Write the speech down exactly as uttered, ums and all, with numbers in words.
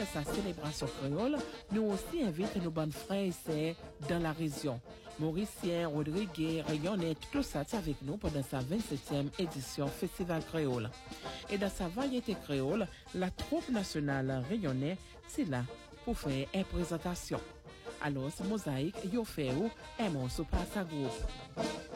de sa célébration créole, nous aussi invitons nos bonnes frères et sœurs dans la région. Mauricien, Rodriguez, Rayonnais, tout ça est avec nous pendant sa vingt-septième édition Festival Créole. Et dans sa variété créole, la troupe nationale Rayonnais, c'est là pour faire une présentation. Alors, Mosaïque, yo fait ou, un morceau par sa groupe.